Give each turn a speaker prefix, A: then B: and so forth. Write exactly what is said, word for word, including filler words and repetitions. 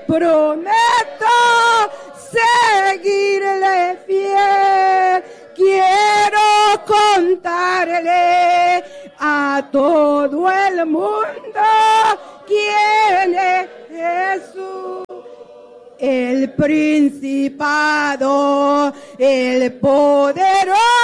A: prometo seguirle fiel. Quiero contarle a todo el mundo quién es Jesús. El principado, el poderoso